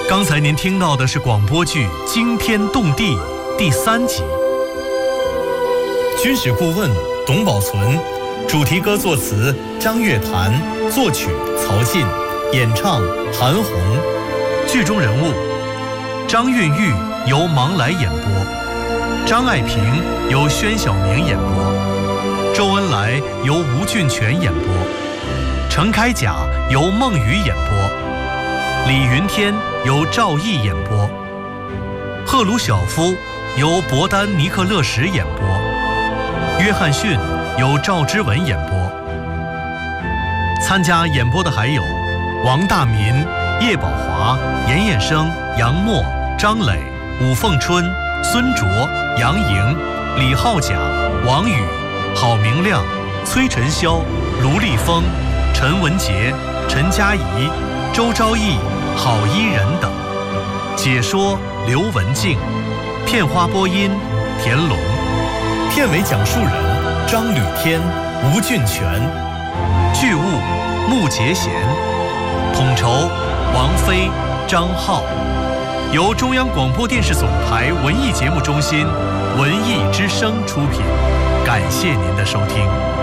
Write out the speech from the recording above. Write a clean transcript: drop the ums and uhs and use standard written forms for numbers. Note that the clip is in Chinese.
刚才您听到的是广播剧《惊天动地》第3集。 军事顾问董宝存，主题歌作词张月潭，作曲曹进，演唱韩红。 剧中人物：张韵玉由芒来演播，张爱萍由宣晓明演播，周恩来由吴俊全演播，程开甲由孟雨演播，李云天由赵毅演播，赫鲁晓夫由伯丹尼克勒什演播，约翰逊由赵之文演播。参加演播的还有王大民、叶宝华、严彦生、杨默、张磊、武凤春、孙卓、杨莹、李浩甲、王宇、郝明亮、崔晨霄、卢立峰、陈文杰、陈佳怡、周昭义、郝依仁等。解说刘文静，片花播音田龙， 片尾讲述人张吕天、吴俊全， 剧务穆杰贤，统筹王菲、张浩，由中央广播电视总台文艺节目中心文艺之声出品。感谢您的收听。